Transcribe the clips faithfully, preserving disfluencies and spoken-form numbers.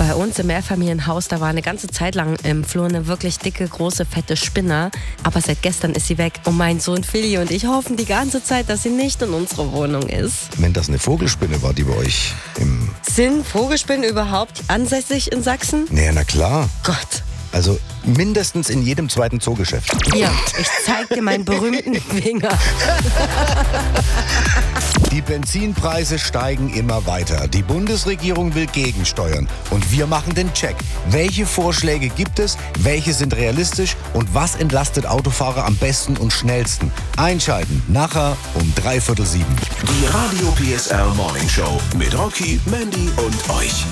Bei uns im Mehrfamilienhaus, da war eine ganze Zeit lang im Flur eine wirklich dicke, große, fette Spinne. Aber seit gestern ist sie weg. Und mein Sohn Philly und ich hoffen die ganze Zeit, dass sie nicht in unserer Wohnung ist. Wenn das eine Vogelspinne war, die bei euch im... Sind Vogelspinnen überhaupt ansässig in Sachsen? Naja, na klar. Gott. Also mindestens in jedem zweiten Zoogeschäft. Ja, ich zeig dir meinen berühmten Finger. Die Benzinpreise steigen immer weiter. Die Bundesregierung will gegensteuern. Und wir machen den Check. Welche Vorschläge gibt es? Welche sind realistisch? Und was entlastet Autofahrer am besten und schnellsten? Einschalten. Nachher um dreiviertel sieben. Die Radio P S R Morning Show mit Rocky, Mandy und euch.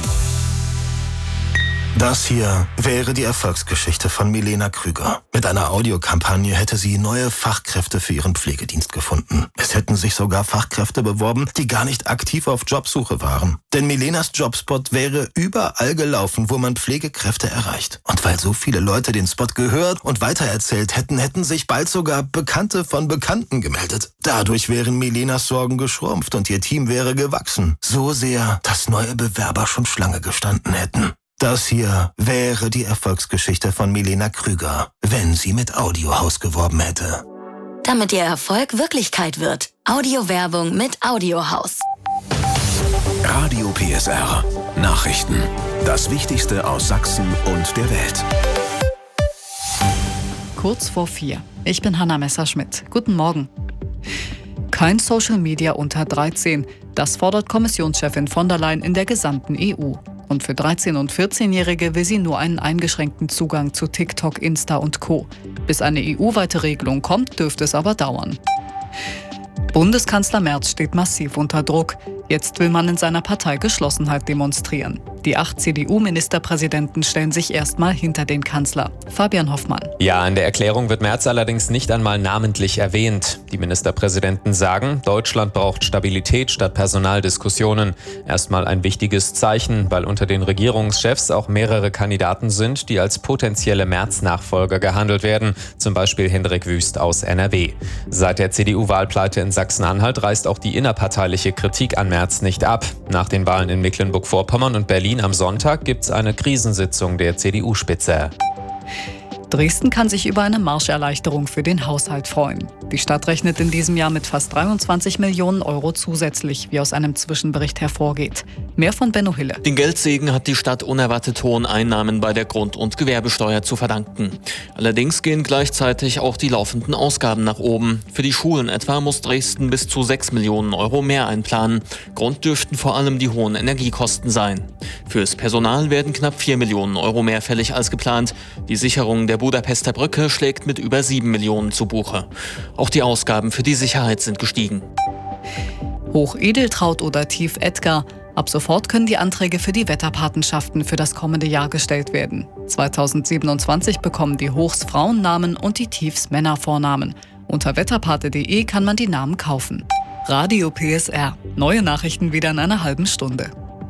Das hier wäre die Erfolgsgeschichte von Milena Krüger. Mit einer Audiokampagne hätte sie neue Fachkräfte für ihren Pflegedienst gefunden. Es hätten sich sogar Fachkräfte beworben, die gar nicht aktiv auf Jobsuche waren. Denn Milenas Jobspot wäre überall gelaufen, wo man Pflegekräfte erreicht. Und weil so viele Leute den Spot gehört und weitererzählt hätten, hätten sich bald sogar Bekannte von Bekannten gemeldet. Dadurch wären Milenas Sorgen geschrumpft und ihr Team wäre gewachsen. So sehr, dass neue Bewerber schon Schlange gestanden hätten. Das hier wäre die Erfolgsgeschichte von Milena Krüger, wenn sie mit Audiohaus geworben hätte. Damit ihr Erfolg Wirklichkeit wird. Audiowerbung mit Audiohaus. Radio P S R. Nachrichten. Das Wichtigste aus Sachsen und der Welt. Kurz vor vier. Ich bin Hanna Messerschmidt. Guten Morgen. Kein Social Media unter dreizehn. Das fordert Kommissionschefin von der Leyen in der gesamten E U. Und für dreizehn- und vierzehnjährige will sie nur einen eingeschränkten Zugang zu TikTok, Insta und Co. Bis eine E U-weite Regelung kommt, dürfte es aber dauern. Bundeskanzler Merz steht massiv unter Druck. Jetzt will man in seiner Partei Geschlossenheit demonstrieren. Die acht C D U-Ministerpräsidenten stellen sich erstmal hinter den Kanzler. Fabian Hoffmann. Ja, in der Erklärung wird Merz allerdings nicht einmal namentlich erwähnt. Die Ministerpräsidenten sagen, Deutschland braucht Stabilität statt Personaldiskussionen. Erstmal ein wichtiges Zeichen, weil unter den Regierungschefs auch mehrere Kandidaten sind, die als potenzielle Merz-Nachfolger gehandelt werden. Zum Beispiel Hendrik Wüst aus N R W. Seit der C D U-Wahlpleite in Sachsen-Anhalt reißt auch die innerparteiliche Kritik an Merz nicht ab. Nach den Wahlen in Mecklenburg-Vorpommern und Berlin am Sonntag gibt es eine Krisensitzung der C D U-Spitze. Dresden kann sich über eine Marscherleichterung für den Haushalt freuen. Die Stadt rechnet in diesem Jahr mit fast dreiundzwanzig Millionen Euro zusätzlich, wie aus einem Zwischenbericht hervorgeht. Mehr von Benno Hille. Den Geldsegen hat die Stadt unerwartet hohen Einnahmen bei der Grund- und Gewerbesteuer zu verdanken. Allerdings gehen gleichzeitig auch die laufenden Ausgaben nach oben. Für die Schulen etwa muss Dresden bis zu sechs Millionen Euro mehr einplanen. Grund dürften vor allem die hohen Energiekosten sein. Fürs Personal werden knapp vier Millionen Euro mehr fällig als geplant. Die Sicherung der Budapester Brücke schlägt mit über sieben Millionen zu Buche. Auch die Ausgaben für die Sicherheit sind gestiegen. Hoch Edeltraud oder Tief Edgar. Ab sofort können die Anträge für die Wetterpatenschaften für das kommende Jahr gestellt werden. zweitausendsiebenundzwanzig bekommen die Hochs Frauennamen und die Tiefs Männervornamen. Unter wetterpate punkt de kann man die Namen kaufen. Radio P S R. Neue Nachrichten wieder in einer halben Stunde.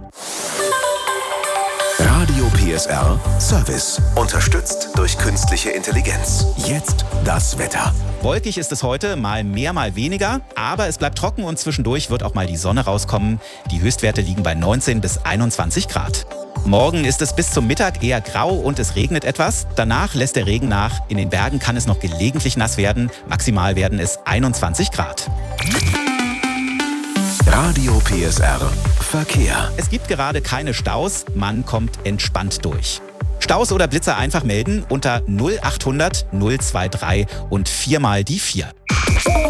Radio P S R Service. Unterstützt durch künstliche Intelligenz. Jetzt das Wetter. Wolkig ist es heute, mal mehr, mal weniger. Aber es bleibt trocken und zwischendurch wird auch mal die Sonne rauskommen. Die Höchstwerte liegen bei neunzehn bis einundzwanzig Grad. Morgen ist es bis zum Mittag eher grau und es regnet etwas. Danach lässt der Regen nach. In den Bergen kann es noch gelegentlich nass werden. Maximal werden es einundzwanzig Grad. Radio P S R Verkehr. Es gibt gerade keine Staus, man kommt entspannt durch. Staus oder Blitzer einfach melden unter null achthundert null drei drei und viermal die vier.